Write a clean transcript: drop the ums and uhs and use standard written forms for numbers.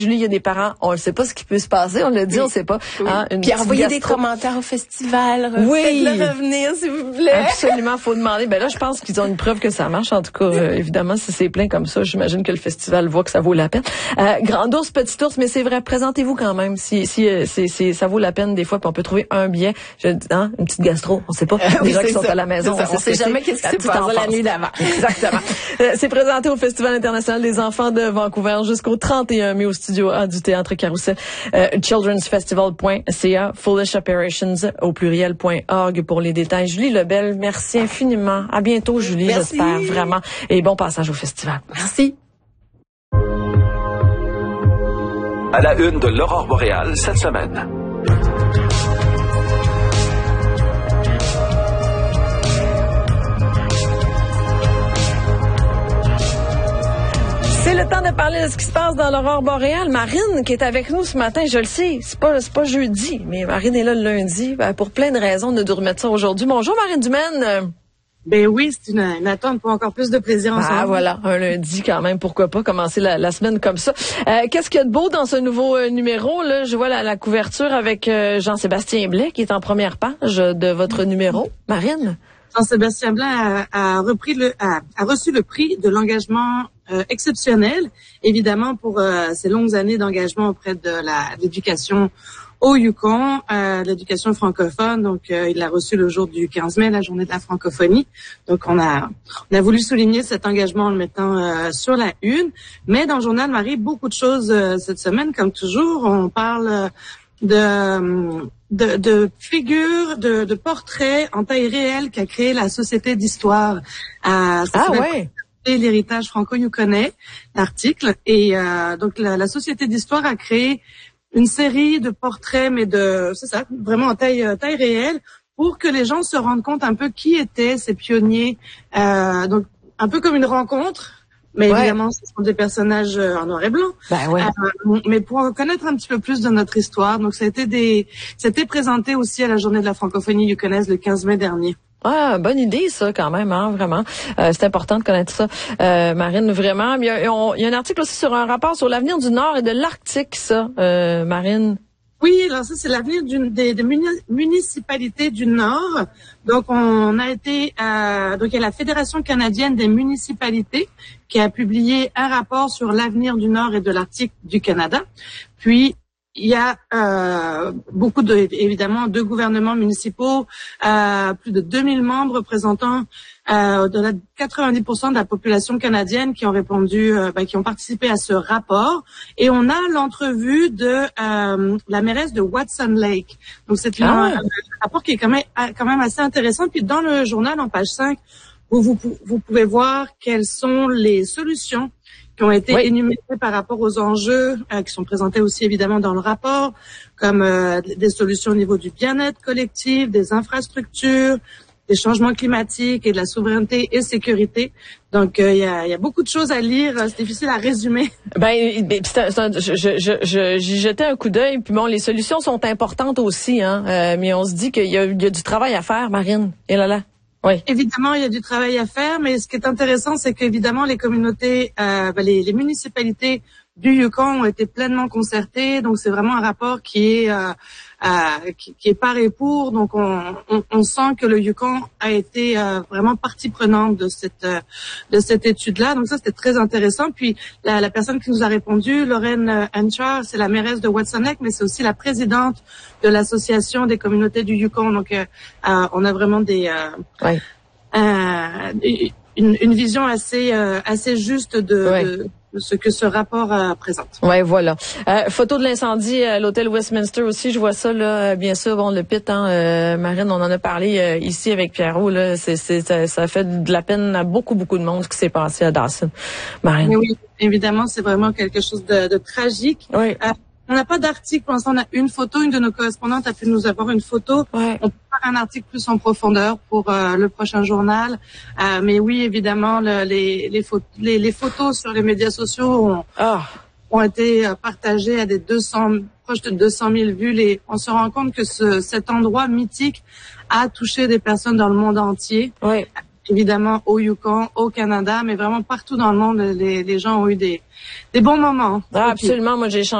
Julie, il y a des parents, on ne sait pas ce qui peut se passer, on l'a dit, on ne sait pas. Oui. Hein, puis envoyez des commentaires au festival, oui. faites-le revenir, s'il vous plaît. Absolument, faut demander. Ben là, je pense qu'ils ont une preuve que ça marche. En tout cas, évidemment, si c'est plein comme ça, j'imagine que le festival voit que ça vaut la peine. Grand ours, petit ours, mais c'est vrai, présentez-vous quand même. Si ça vaut la peine des fois, puis on peut trouver un billet, une petite gastro, on ne sait pas. Les gens qui sont à la maison, on sait jamais qu'est-ce qui s'est passé la nuit d'avant. Exactement. C'est présenté au Festival international des enfants de Vancouver jusqu'au 31 mai au studio A du Théâtre Carousel. childrensfestival.ca, Foolish Apparitions au pluriel.org pour les détails. Julie Lebel, merci infiniment. À bientôt, Julie, j'espère vraiment. Et bon passage au festival. Merci. À la une de l'Aurore boréale cette semaine. C'est le temps de parler de ce qui se passe dans l'aurore boréale. Marine, qui est avec nous ce matin, je le sais, c'est pas jeudi, mais Marine est là le lundi, pour plein de raisons. On a dû remettre ça aujourd'hui. Bonjour Marine Dumaine. Ben oui, c'est une attente pour encore plus de plaisir ensemble. Ah voilà, un lundi quand même, pourquoi pas commencer la semaine comme ça. Qu'est-ce qu'il y a de beau dans ce nouveau numéro? Là, je vois la couverture avec Jean-Sébastien Blais qui est en première page de votre numéro. Marine? Jean-Sébastien Blais a reçu le prix de l'engagement exceptionnel, évidemment pour ses longues années d'engagement auprès de l'éducation au Yukon, l'éducation francophone. Donc, il l'a reçu le jour du 15 mai, la journée de la francophonie. Donc, on a voulu souligner cet engagement en le mettant sur la une. Mais dans le Journal Marie, beaucoup de choses cette semaine, comme toujours. On parle de figures, de portraits en taille réelle qu'a créé la Société d'histoire. L'héritage franco-yukonais, l'article. Et donc, la Société d'histoire a créé une série de portraits, mais vraiment en taille réelle, pour que les gens se rendent compte un peu qui étaient ces pionniers. Donc, un peu comme une rencontre. Mais évidemment, ce sont des personnages en noir et blanc. Mais pour connaître un petit peu plus de notre histoire. Donc, c'était présenté aussi à la journée de la francophonie yukonaise le 15 mai dernier. Ah, bonne idée, ça, quand même, hein, vraiment. C'est important de connaître ça, Marine, vraiment. Il y a un article aussi sur un rapport sur l'avenir du Nord et de l'Arctique, ça, Marine. Oui, alors ça, c'est l'avenir des municipalités du Nord. Donc, on a été, donc il y a la Fédération canadienne des municipalités qui a publié un rapport sur l'avenir du Nord et de l'Arctique du Canada. Puis, il y a évidemment deux gouvernements municipaux, plus de 2000 membres représentant au-delà de 90% de la population canadienne qui ont répondu, qui ont participé à ce rapport. Et on a l'entrevue de la mairesse de Watson Lake. Donc c'est un rapport qui est quand même assez intéressant. Puis dans le journal, en page 5, vous pouvez voir quelles sont les solutions qui ont été énumérés par rapport aux enjeux qui sont présentés aussi évidemment dans le rapport, comme des solutions au niveau du bien-être collectif, des infrastructures, des changements climatiques et de la souveraineté et sécurité. Donc il y a beaucoup de choses à lire, c'est difficile à résumer. J'y jetais un coup d'œil, puis bon, les solutions sont importantes aussi, hein, mais on se dit qu'il y a du travail à faire, Marine. Et là. Oui. Évidemment, il y a du travail à faire, mais ce qui est intéressant, c'est qu'évidemment, les communautés, les municipalités du Yukon ont été pleinement concertées. Donc, c'est vraiment un rapport qui est par et pour. Donc, on sent que le Yukon a été vraiment partie prenante de cette étude-là. Donc, ça, c'était très intéressant. Puis, la personne qui nous a répondu, Lorraine Henchar, c'est la mairesse de Watson Lake, mais c'est aussi la présidente de l'association des communautés du Yukon. Donc, on a vraiment une vision assez juste de ce que ce rapport présente. Ouais, voilà. Photo de l'incendie à l'hôtel Westminster aussi, je vois ça là, bien sûr. Bon, le pit, Marine, on en a parlé ici avec Pierrot. Là, ça fait de la peine à beaucoup de monde ce qui s'est passé à Dawson. Marine. Oui, évidemment, c'est vraiment quelque chose de tragique. Oui. On n'a pas d'article, pour l'instant on a une photo, une de nos correspondantes a pu nous avoir une photo. Ouais. On peut faire un article plus en profondeur pour le prochain journal. Mais oui, évidemment, les photos sur les médias sociaux ont été partagées à proche de 200 000 vues. On se rend compte que cet endroit mythique a touché des personnes dans le monde entier. Oui. évidemment au Yukon, au Canada, mais vraiment partout dans le monde, les gens ont eu des bons moments. Ah, absolument. Moi, j'ai